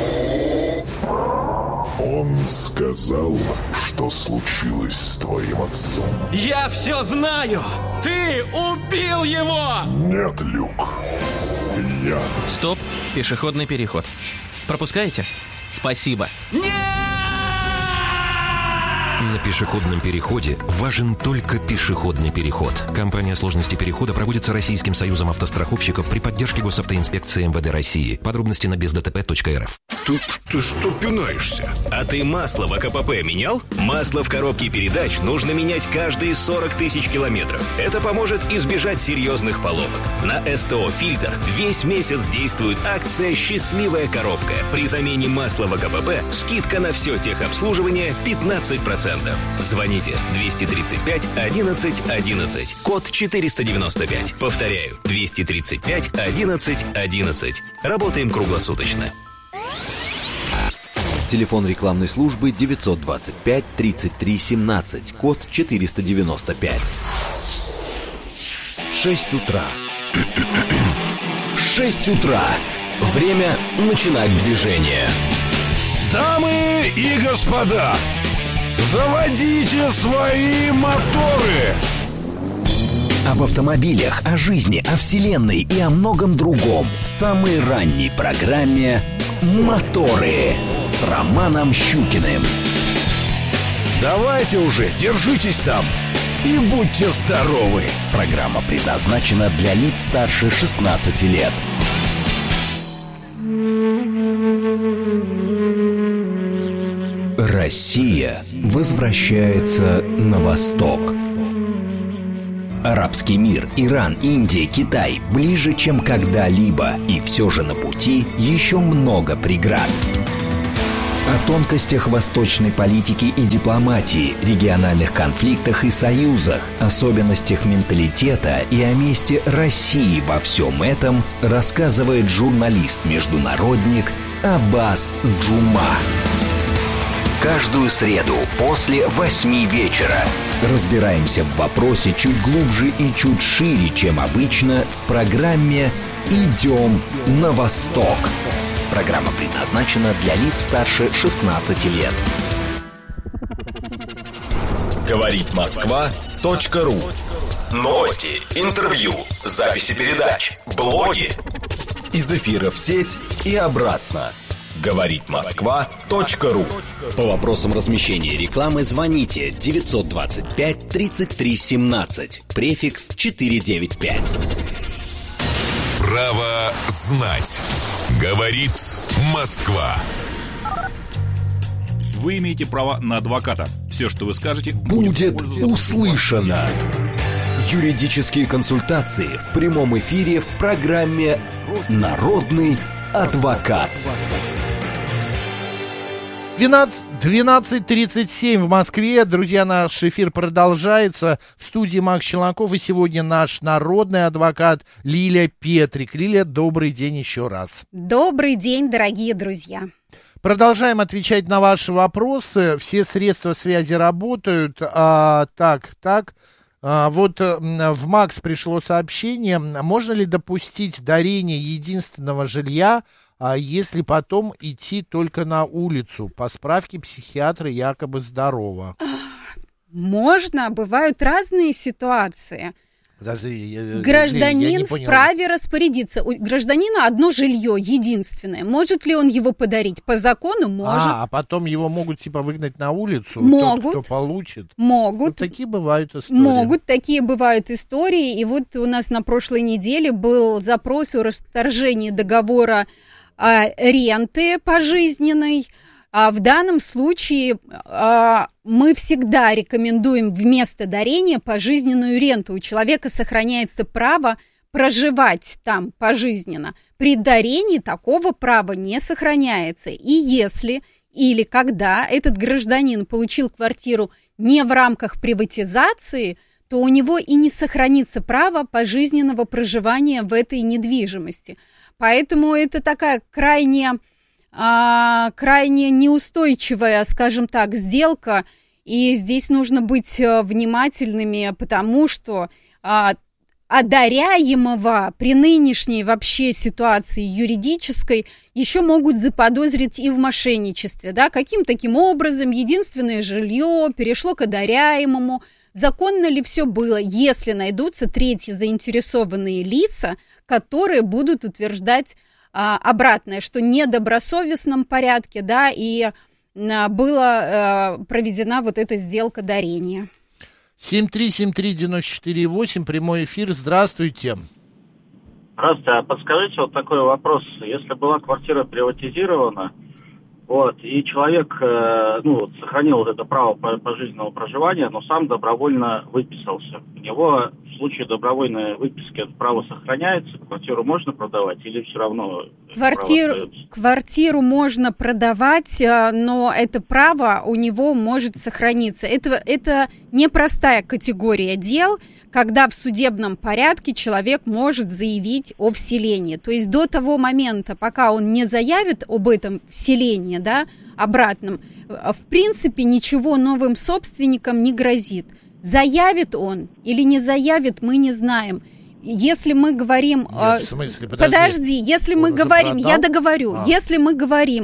Он сказал, что случилось с твоим отцом. Я все знаю! Ты убил его! Нет, Люк. Я... Стоп, пешеходный переход. Пропускаете? Спасибо. Нет! На пешеходном переходе важен только пешеходный переход. Кампания сложности перехода проводится Российским союзом автостраховщиков при поддержке Госавтоинспекции МВД России. Подробности на бездтп.рф. Ты что пинаешься? А ты масло в АКПП менял? Масло в коробке передач нужно менять каждые 40 тысяч километров. Это поможет избежать серьезных поломок. На СТО «Фильтр» весь месяц действует акция «Счастливая коробка». При замене масла в АКПП скидка на все техобслуживание 15%. Звоните 235 11 11. Код 495. Повторяю, 235 11 11. Работаем круглосуточно. Телефон рекламной службы 925 33 17. Код 495. 6 утра. 6 утра. Время начинать движение. Дамы и господа, Заводите свои моторы! Об автомобилях, о жизни, о вселенной и о многом другом в самой ранней программе «Моторы» с Романом Щукиным. Давайте уже, держитесь там и будьте здоровы. Программа предназначена для лиц старше 16 лет. Россия возвращается на восток. Арабский мир, Иран, Индия, Китай ближе, чем когда-либо, и все же на пути еще много преград. О тонкостях восточной политики и дипломатии, региональных конфликтах и союзах, особенностях менталитета и о месте России во всем этом рассказывает журналист-международник Аббас Джума. Каждую среду после 8 вечера разбираемся в вопросе чуть глубже и чуть шире, чем обычно, в программе «Идем на восток». Программа предназначена для лиц старше 16 лет. Говорит Москва.ру. Новости, интервью, записи передач, блоги. Из эфира в сеть и обратно. Говорит Москва.ру. По вопросам размещения рекламы звоните 925 33 17, префикс 495. Право знать. Говорит Москва. Вы имеете право на адвоката. Все, что вы скажете, будет услышано. Юридические консультации в прямом эфире в программе «Народный адвокат». 12:37 в Москве. Друзья, наш эфир продолжается. В студии Макс Челноков. И сегодня наш народный адвокат Лилия Петрик. Лилия, добрый день еще раз. Добрый день, дорогие друзья. Продолжаем отвечать на ваши вопросы. Все средства связи работают. Вот в МАКС пришло сообщение. Можно ли допустить дарение единственного жилья, если потом идти только на улицу? По справке психиатра якобы здорово. Можно, бывают разные ситуации. Подожди, гражданин вправе распорядиться. У гражданина одно жилье, единственное. Может ли он его подарить? По закону может. А потом его могут типа выгнать на улицу? Могут. Тот, кто получит? Могут. Вот такие бывают истории. Могут, такие бывают истории. И вот у нас на прошлой неделе был запрос о расторжении договора ренты пожизненной. В данном случае мы всегда рекомендуем вместо дарения пожизненную ренту. У человека сохраняется право проживать там пожизненно. При дарении такого права не сохраняется. И если или когда этот гражданин получил квартиру не в рамках приватизации, то у него и не сохранится право пожизненного проживания в этой недвижимости. Поэтому это такая крайне неустойчивая, скажем так, сделка, и здесь нужно быть внимательными, потому что одаряемого при нынешней вообще ситуации юридической еще могут заподозрить и в мошенничестве, да, каким таким образом единственное жилье перешло к одаряемому, законно ли все было, если найдутся третьи заинтересованные лица, которые будут утверждать обратное, что в недобросовестном порядке, да, и была проведена вот эта сделка дарения. 7373948, прямой эфир, здравствуйте. Здравствуйте, а подскажите вот такой вопрос. Если была квартира приватизирована, и человек сохранил вот это право пожизненного проживания, но сам добровольно выписался. У него в случае добровольной выписки это право сохраняется, квартиру можно продавать или все равно? Квартиру можно продавать, но это право у него может сохраниться. Это непростая категория дел, когда в судебном порядке человек может заявить о вселении. То есть до того момента, пока он не заявит об этом вселении, да, обратном, в принципе, ничего новым собственникам не грозит. Заявит он или не заявит, мы не знаем. Если мы говорим... Нет, в смысле? Подожди, если мы говорим... Я договорю. Если мы говорим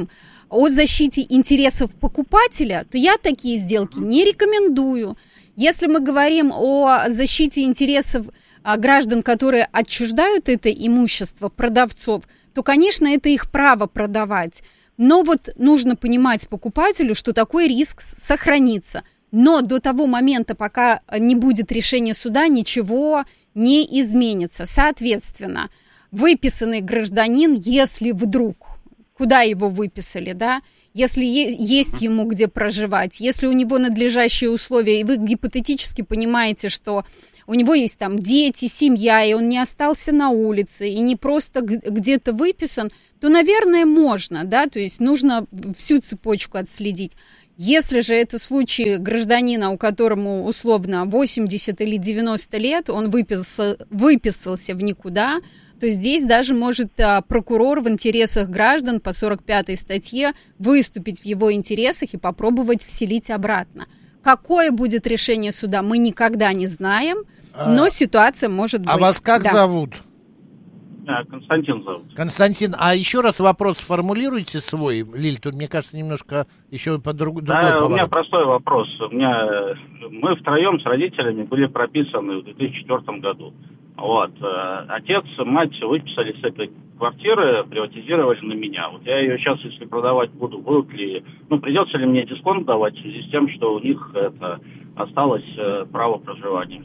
о защите интересов покупателя, то я такие сделки не рекомендую. Если мы говорим о защите интересов граждан, которые отчуждают это имущество продавцов, то, конечно, это их право продавать. Но вот нужно понимать покупателю, что такой риск сохранится. Но до того момента, пока не будет решения суда, ничего не изменится. Соответственно, выписанный гражданин, если вдруг, куда его выписали, да, если есть ему где проживать, если у него надлежащие условия, и вы гипотетически понимаете, что у него есть там дети, семья, и он не остался на улице, и не просто где-то выписан, то, наверное, можно, да, то есть нужно всю цепочку отследить. Если же это случай гражданина, у которому условно 80 или 90 лет, он выписался в никуда, то здесь даже может прокурор в интересах граждан по 45-й статье выступить в его интересах и попробовать вселить обратно. Какое будет решение суда, мы никогда не знаем, но ситуация может быть. А вас как зовут? Константин зовут. Константин, а еще раз вопрос сформулируйте свой, Лиль, тут, мне кажется, немножко еще по другой поворот. У меня простой вопрос. Мы втроем с родителями были прописаны в 2004 году. Вот. Отец, мать выписали с этой квартиры, приватизировали на меня. Вот я ее сейчас, если продавать буду, придется ли мне дисконт давать в связи с тем, что у них осталось право проживания?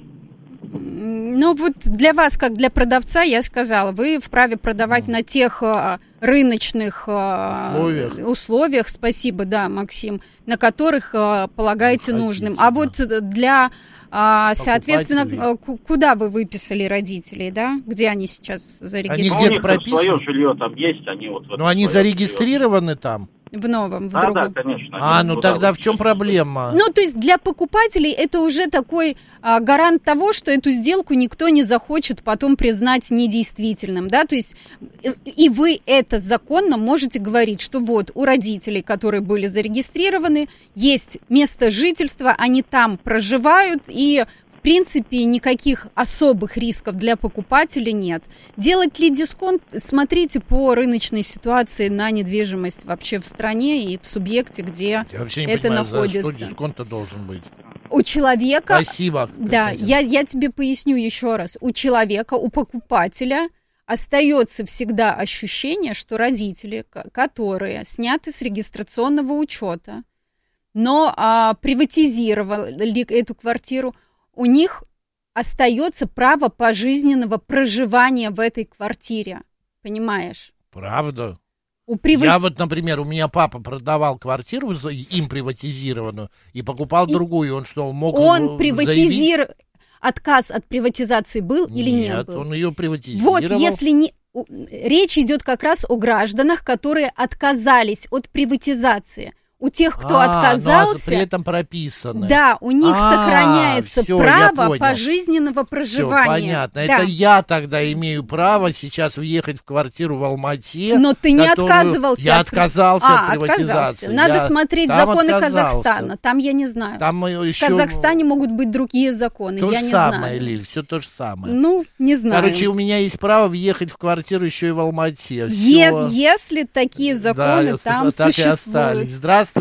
Ну вот для вас, как для продавца, я сказала, вы вправе продавать на тех рыночных условиях, спасибо, да, Максим, на которых полагаете нужным. А вот для, соответственно, куда вы выписали родителей, да? Где они сейчас зарегистрированы? Они где-то прописаны? Свое жилье там есть, они вот... Но они зарегистрированы там? В новом, в другом. Да, конечно. Тогда в чем проблема? Ну, то есть для покупателей это уже такой гарант того, что эту сделку никто не захочет потом признать недействительным, да, то есть и вы это законно можете говорить, что вот у родителей, которые были зарегистрированы, есть место жительства, они там проживают, и в принципе, никаких особых рисков для покупателя нет. Делать ли дисконт? Смотрите по рыночной ситуации на недвижимость вообще в стране и в субъекте, где я вообще не это понимаю, находится. За что дисконт-то должен быть? У человека... Спасибо. Да, я тебе поясню еще раз. У человека, у покупателя остается всегда ощущение, что родители, которые сняты с регистрационного учета, но приватизировали эту квартиру, у них остается право пожизненного проживания в этой квартире. Понимаешь? Правда? Я вот, например, у меня папа продавал квартиру, им приватизированную, и покупал другую. Он что, мог заявить? Отказ от приватизации был или не был? Нет, он ее приватизировал. Вот, если не... Речь идет как раз о гражданах, которые отказались от приватизации. У тех, кто отказался... Но при этом прописаны. Да, у них сохраняется право пожизненного проживания. Все, понятно. Да. Это я тогда имею право сейчас въехать в квартиру в Алмате. Но ты не отказывался. Я отказался от приватизации. Надо смотреть законы Казахстана. Там я не знаю. Там еще... В Казахстане могут быть другие законы. То я же не самое, знаю. Лиль, все то же самое. Ну, не знаю. Короче, у меня есть право въехать в квартиру еще и в Алмате. Если такие законы там так существуют. И остались. Здравствуйте.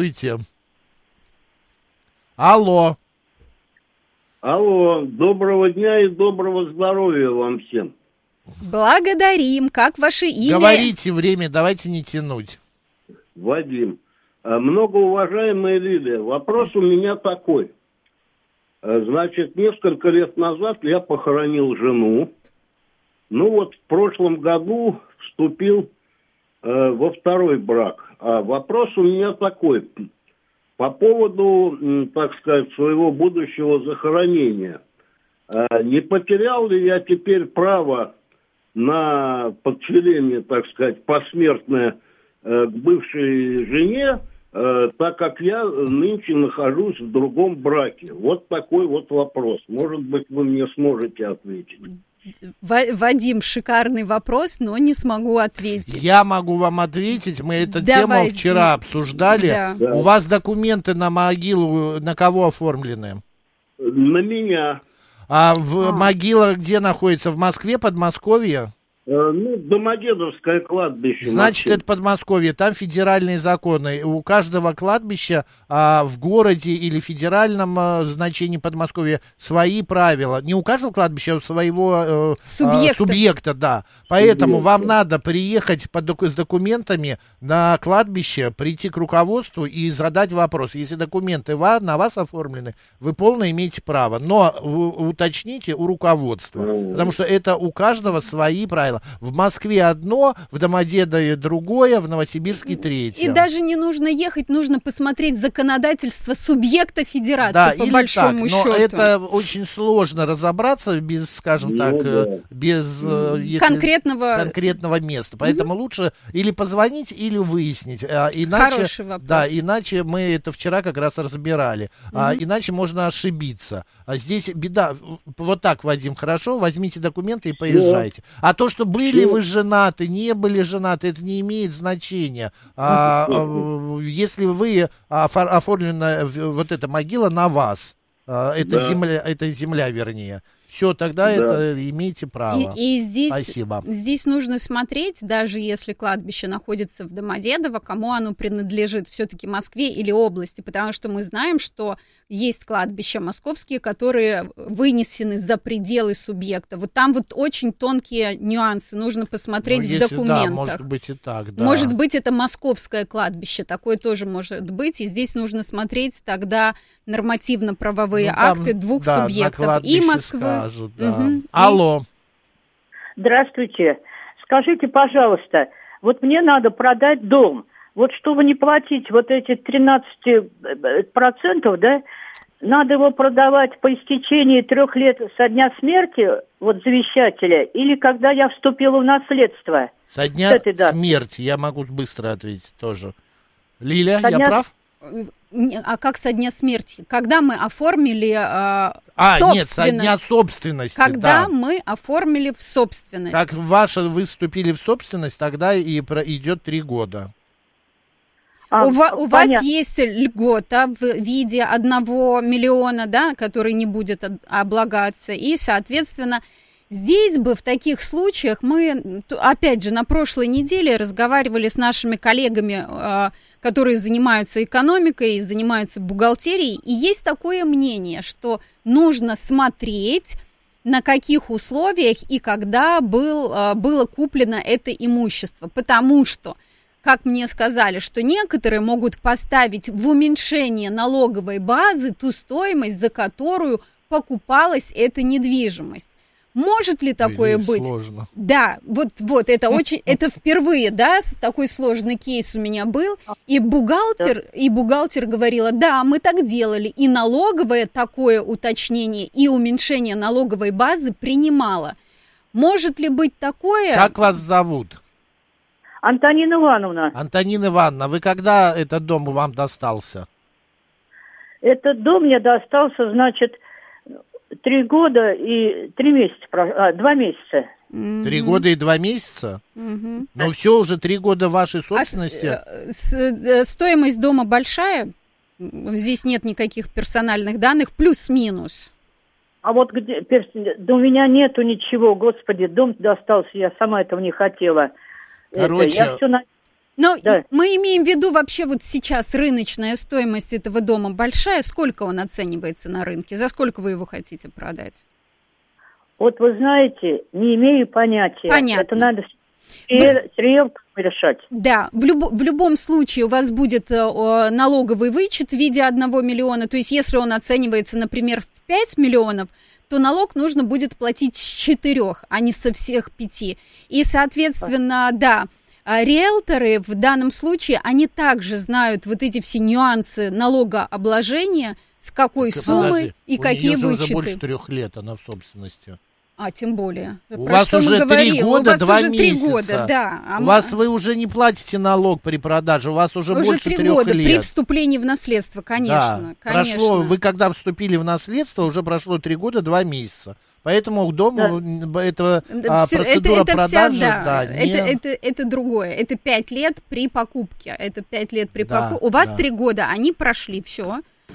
Алло. Алло, доброго дня и доброго здоровья вам всем. Благодарим. Как ваше имя? Говорите время, давайте не тянуть. Вадим. Многоуважаемая Лилия, вопрос у меня такой. Значит, несколько лет назад я похоронил жену. Ну вот в прошлом году вступил во второй брак. А вопрос у меня такой. По поводу, так сказать, своего будущего захоронения. Не потерял ли я теперь право на подселение, так сказать, посмертное к бывшей жене, так как я нынче нахожусь в другом браке? Вот такой вот вопрос. Может быть, вы мне сможете ответить. Вадим, шикарный вопрос, но не смогу ответить. Я могу вам ответить. Мы эту тему вчера обсуждали. Да. У вас документы на могилу на кого оформлены? На меня. А могила где находится? В Москве, Подмосковье? Домодедовское кладбище. Значит, это Подмосковье, там федеральные законы. У каждого кладбища в городе или федеральном значении Подмосковья свои правила. Не у каждого кладбища, а у своего субъекта, да. Поэтому вам надо приехать с документами на кладбище, прийти к руководству и задать вопрос. Если документы на вас оформлены, вы полно имеете право. Но уточните у руководства, потому что это у каждого свои правила. В Москве одно, в Домодедове другое, в Новосибирске третье. И даже не нужно ехать, нужно посмотреть законодательство субъекта федерации, да, по большому счету. Но это очень сложно разобраться без, скажем так, без конкретного места. Поэтому лучше или позвонить, или выяснить. Хороший вопрос. Да, иначе мы это вчера как раз разбирали. Иначе можно ошибиться. А здесь беда. Вот так, Вадим, хорошо, возьмите документы и поезжайте. А то, что были вы женаты, не были женаты, это не имеет значения. Если вы оформлена вот эта могила на вас, это земля, вернее. Все, тогда это имеете право. И здесь, спасибо. Здесь нужно смотреть, даже если кладбище находится в Домодедово, кому оно принадлежит, все-таки Москве или области, потому что мы знаем, что есть кладбища московские, которые вынесены за пределы субъекта. Вот там вот очень тонкие нюансы, нужно посмотреть в документах. Да, может быть и так, да. Может быть, это московское кладбище, такое тоже может быть, и здесь нужно смотреть тогда нормативно-правовые акты двух субъектов, и Москвы. Алло. Здравствуйте. Скажите, пожалуйста, вот мне надо продать дом. Вот чтобы не платить вот эти 13%, да, надо его продавать по истечении 3 лет со дня смерти вот завещателя или когда я вступила в наследство? Со дня смерти, я могу быстро ответить тоже. Лиля, я прав? А как со дня смерти? Когда мы оформили собственность. Нет, со дня собственности, Когда мы оформили в собственность. Как вы вступили в собственность, тогда и идет 3 года. У вас есть льгота в виде 1 миллиона, да, который не будет облагаться, и, соответственно, здесь бы в таких случаях мы, опять же, на прошлой неделе разговаривали с нашими коллегами, которые занимаются экономикой, занимаются бухгалтерией, и есть такое мнение, что нужно смотреть, на каких условиях и когда было куплено это имущество, потому что, как мне сказали, что некоторые могут поставить в уменьшение налоговой базы ту стоимость, за которую покупалась эта недвижимость. Может ли такое быть? Сложно. Да, вот это впервые, да, такой сложный кейс у меня был, и бухгалтер говорила, да, мы так делали, и налоговое такое уточнение и уменьшение налоговой базы принимала. Может ли быть такое? Как вас зовут? Антонина Ивановна. Антонина Ивановна, вы когда этот дом вам достался? Этот дом мне достался, значит, 3 года и 3 месяца, 2 месяца. 3 года и 2 месяца? Ну все, уже 3 года вашей собственности. Стоимость дома большая? Здесь нет никаких персональных данных, плюс-минус. А вот где, да у меня нету ничего, господи, дом достался, я сама этого не хотела. Короче... Но мы имеем в виду вообще вот сейчас рыночная стоимость этого дома большая. Сколько он оценивается на рынке? За сколько вы его хотите продать? Вот вы знаете, не имею понятия. Понятно. Это надо с риэлтором решать. Да, в любом случае у вас будет налоговый вычет в виде 1 миллиона. То есть если он оценивается, например, в 5 миллионов, то налог нужно будет платить с 4, а не со всех 5. И, соответственно, да, риэлторы в данном случае, они также знают вот эти все нюансы налогообложения, с какой суммы и какие вычеты. Уже больше 3 лет она в собственности. Тем более. У вас уже 3 года, 2 месяца. Да. Вы уже не платите налог при продаже, у вас уже больше 3 года лет. При вступлении в наследство, конечно. Да. Прошло, вы когда вступили в наследство, уже прошло 3 года, 2 месяца. Поэтому дому это процедура продажи, это другое. Это 5 лет при покупке. У вас 3 года, они прошли, все.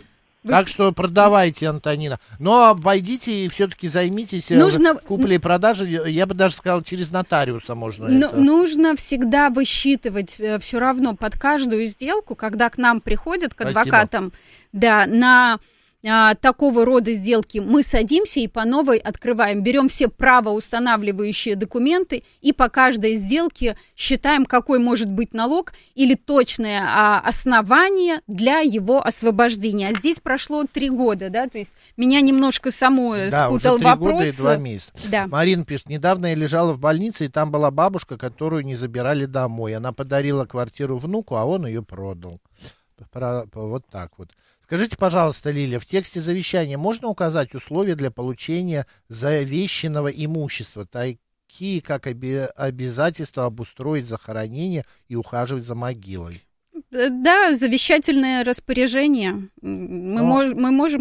Так что продавайте, Антонина. Но обойдите и все-таки займитесь куплей и продажей. Я бы даже сказал, через нотариуса можно это. Нужно всегда высчитывать все равно под каждую сделку, когда к нам приходят, к адвокатам, да, на такого рода сделки, мы садимся и по новой открываем, берем все правоустанавливающие документы и по каждой сделке считаем, какой может быть налог или точное основание для его освобождения. А здесь прошло 3 года, да, то есть меня немножко саму спутал вопрос. 3 года и 2 месяца. Да. Марина пишет, недавно я лежала в больнице, и там была бабушка, которую не забирали домой. Она подарила квартиру внуку, а он ее продал. Вот так вот. Скажите, пожалуйста, Лилия, в тексте завещания можно указать условия для получения завещанного имущества, такие как обязательство обустроить захоронение и ухаживать за могилой? Да, завещательное распоряжение. Мы можем